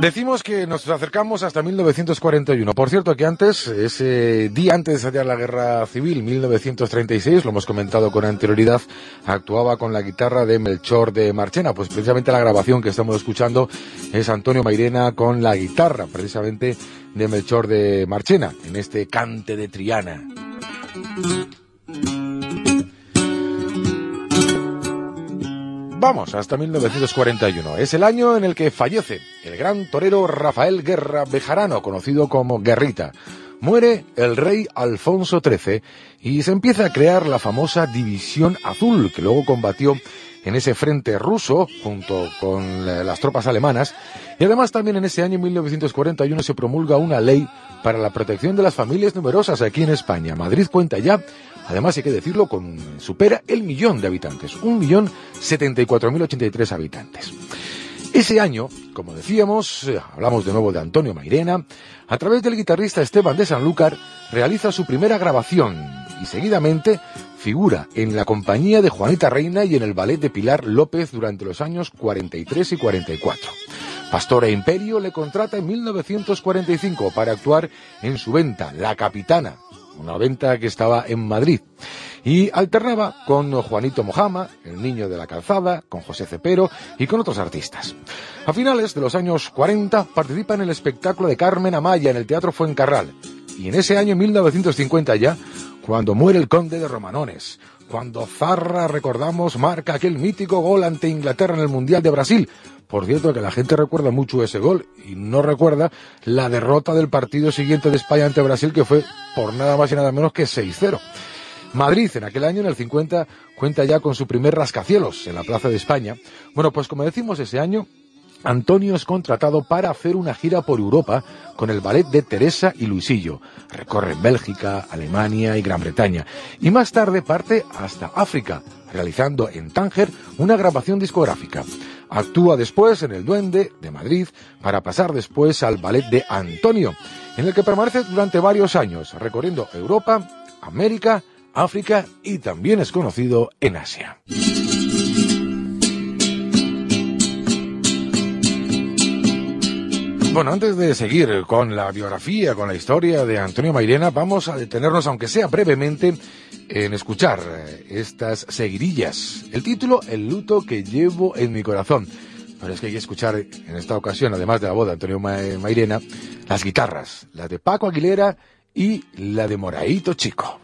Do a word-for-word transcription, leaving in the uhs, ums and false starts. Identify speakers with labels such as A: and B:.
A: Decimos que nos acercamos hasta mil novecientos cuarenta y uno. Por cierto, que antes, ese día antes de estallar la Guerra Civil, mil novecientos treinta y seis, lo hemos comentado con anterioridad, actuaba con la guitarra de Melchor de Marchena. Pues precisamente la grabación que estamos escuchando es Antonio Mairena con la guitarra, precisamente de Melchor de Marchena, en este Cante de Triana. Vamos hasta mil novecientos cuarenta y uno. Es el año en el que fallece el gran torero Rafael Guerra Bejarano, conocido como Guerrita. Muere el rey Alfonso trece y se empieza a crear la famosa División Azul, que luego combatió en ese frente ruso junto con las tropas alemanas. Y además también en ese año mil novecientos cuarenta y uno se promulga una ley para la protección de las familias numerosas aquí en España. Madrid cuenta ya, además hay que decirlo, con supera el millón de habitantes, un millón setenta y cuatro mil ochenta y tres habitantes. Ese año, como decíamos, hablamos de nuevo de Antonio Mairena, a través del guitarrista Esteban de Sanlúcar, realiza su primera grabación y seguidamente figura en la compañía de Juanita Reina y en el ballet de Pilar López durante los años cuarenta y tres y cuarenta y cuatro. Pastor e Imperio le contrata en mil novecientos cuarenta y cinco para actuar en su venta, La Capitana, una venta que estaba en Madrid, y alternaba con Juanito Mojama, El Niño de la Calzada, con José Cepero y con otros artistas. A finales de los años cuarenta participa en el espectáculo de Carmen Amaya en el Teatro Fuencarral, y en ese año mil novecientos cincuenta ya, cuando muere el conde de Romanones, cuando Zarra, recordamos, marca aquel mítico gol ante Inglaterra en el Mundial de Brasil. Por cierto, que la gente recuerda mucho ese gol y no recuerda la derrota del partido siguiente de España ante Brasil, que fue por nada más y nada menos que seis cero. Madrid, en aquel año, en el cincuenta, cuenta ya con su primer rascacielos en la Plaza de España. Bueno, pues como decimos, ese año Antonio es contratado para hacer una gira por Europa con el ballet de Teresa y Luisillo. Recorre Bélgica, Alemania y Gran Bretaña. Y más tarde parte hasta África, realizando en Tánger una grabación discográfica. Actúa después en El Duende de Madrid para pasar después al ballet de Antonio, en el que permanece durante varios años, recorriendo Europa, América, África y también es conocido en Asia. Bueno, antes de seguir con la biografía, con la historia de Antonio Mairena, vamos a detenernos, aunque sea brevemente, en escuchar estas seguidillas. El título, El luto que llevo en mi corazón. Pero es que hay que escuchar en esta ocasión, además de la voz de Antonio Mairena, las guitarras, la de Paco Aguilera y la de Moraíto Chico.